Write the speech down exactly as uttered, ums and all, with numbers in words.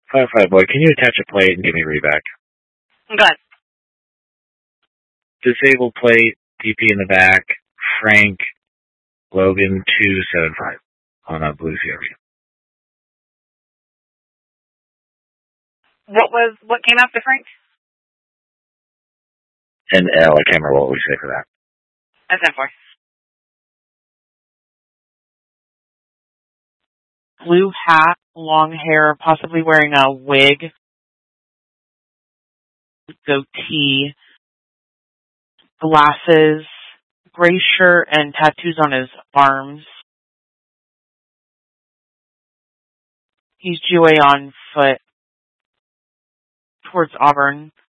Firefly Boy, can you attach a plate and give me reback? Good. Disabled plate, D P in the back, Frank, Logan two seven five on a blue C R V. What was what came after Frank? And L, I can't remember what we say for that. That's ten four. Blue hat, long hair, possibly wearing a wig, goatee, glasses, gray shirt, and tattoos on his arms. He's G O A on foot towards Auburn.